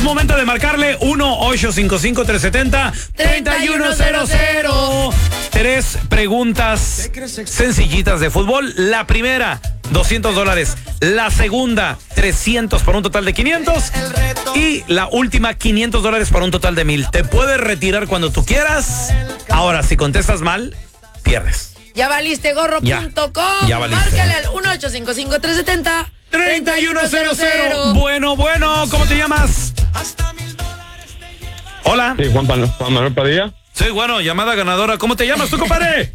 momento de marcarle 1-855-370-3100. 3 preguntas sencillitas de fútbol. La primera, $200. La segunda, 300 por un total de 500. Y la última, $500 por un total de 1000. Te puedes retirar cuando tú quieras. Ahora, si contestas mal, pierdes. Ya valiste gorro.com. Ya valiste. Márcale al 1-855-370-3100. Bueno, ¿cómo te llamas? Hola. Sí, Juan Manuel Padilla. Sí, bueno, llamada ganadora. ¿Cómo te llamas tú, compadre?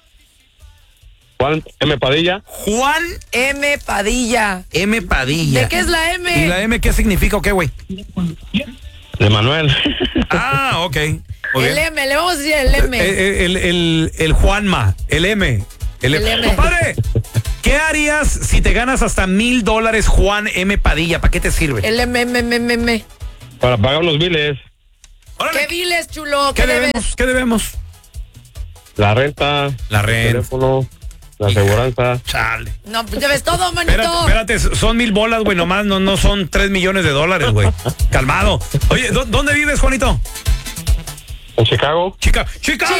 Juan M. Padilla. Juan M. Padilla. M. Padilla. ¿De qué es la M? ¿Y la M qué significa o qué, güey? De Manuel. Ah, ok. El M, le vamos a decir el M. El Juanma, el M. El M. Compadre, ¿qué harías si te ganas hasta $1000, Juan M. Padilla? ¿Para qué te sirve? El M. Para pagar los biles. Órale. ¿Qué biles, chulo? ¿Qué debemos? ¿Qué debemos? La renta. La renta. El teléfono. La aseguranza. Chale. No, pues debes todo, manito. Espérate, son 1000 bolas, güey, nomás no son $3 millones, güey. Calmado. Oye, ¿dónde vives, Juanito? En Chicago. Chicago.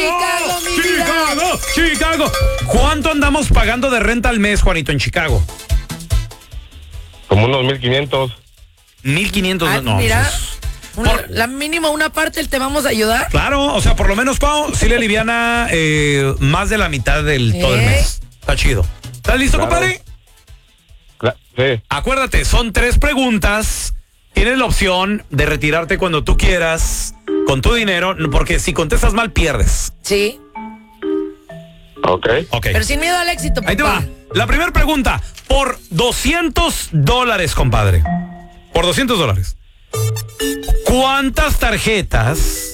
¿Cuánto andamos pagando de renta al mes, Juanito, en Chicago? Como unos 1500. 1500, no. Mira, la mínimo una parte te vamos a ayudar. Claro, o sea, por lo menos, Pau, sí le aliviana más de la mitad del todo el mes. Está chido. ¿Estás listo, compadre? Sí. Acuérdate, son 3 preguntas. Tienes la opción de retirarte cuando tú quieras con tu dinero, porque si contestas mal, pierdes. Sí. Ok. Pero sin miedo al éxito, papá. Ahí te va. La primera pregunta. Por $200, compadre. Por $200. ¿Cuántas tarjetas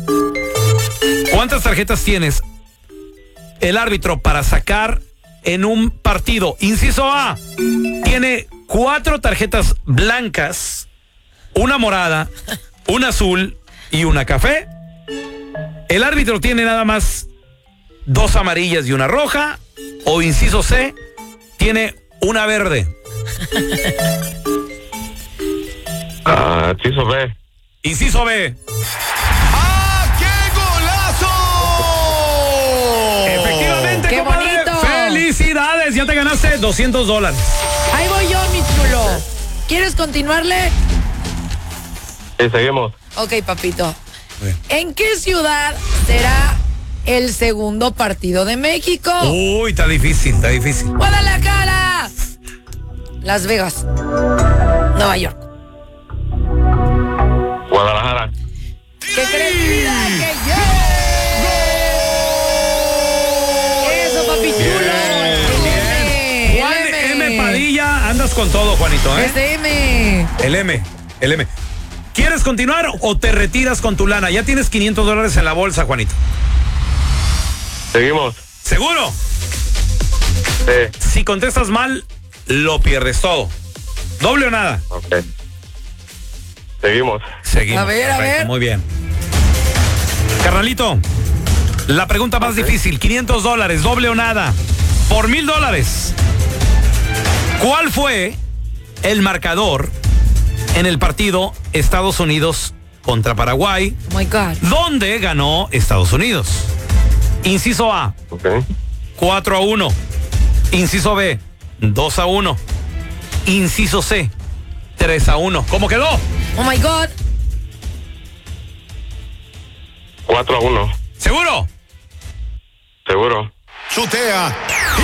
tienes el árbitro para sacar en un partido? Inciso A, tiene 4 tarjetas blancas, una morada, una azul y una café. El árbitro tiene nada más 2 amarillas y una roja. O inciso C, tiene una verde. Inciso B. Inciso B. ¡Ah, qué golazo! Efectivamente, ¡Qué compadre. bonito! ¡Felicidades! Ya te ganaste $200. Ahí voy yo, mi chulo. ¿Quieres continuarle? Sí, seguimos. Ok, papito. ¿En qué ciudad será el segundo partido de México? Uy, está difícil. ¡Guadalajara! Las Vegas. Nueva York. Guadalajara. ¿Qué crees, mi vida? ¡Que ¡Eso, papi chulo! El Juan M. Padilla, andas con todo, Juanito, ¿eh? Este M. El M. ¿Quieres continuar o te retiras con tu lana? Ya tienes $500 en la bolsa, Juanito. Seguimos. ¿Seguro? Sí. Si contestas mal, lo pierdes todo. ¿Doble o nada? Ok. Seguimos. Seguimos. A ver. Perfecto, muy bien. Carnalito, la pregunta más difícil, $500, doble o nada. Por $1000. ¿Cuál fue el marcador en el partido Estados Unidos contra Paraguay, Oh my God. donde ganó Estados Unidos? Inciso A, Ok. 4-1. Inciso B, 2-1. Inciso C, 3-1. ¿Cómo quedó? Oh my God. 4-1. ¿Seguro? Seguro. Chutea